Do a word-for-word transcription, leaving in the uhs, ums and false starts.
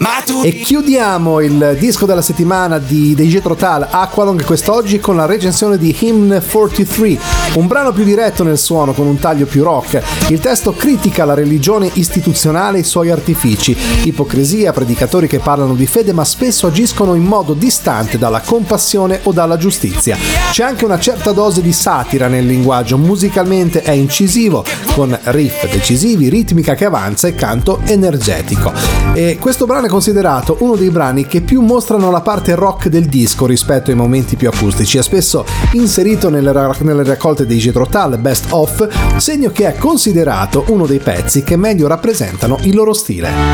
E chiudiamo il disco della settimana di, di Jethro Tull, Aqualung, quest'oggi con la recensione di Hymn quarantatré, un brano più diretto nel suono con un taglio più rock. Il testo critica la religione istituzionale e i suoi artifici, ipocrisia, predicatori che parlano di fede ma spesso agiscono in modo distante dalla compassione o dalla giustizia. C'è anche una certa dose di satira nel linguaggio, musicalmente è incisivo, con riff decisivi, ritmica che avanza e canto energetico. E questo brano è considerato uno dei brani che più mostrano la parte rock del disco rispetto ai momenti più acustici. È spesso inserito nelle, ra- nelle raccolte dei Jethro Tull Best Of, segno che è considerato uno dei pezzi che meglio rappresentano il loro stile.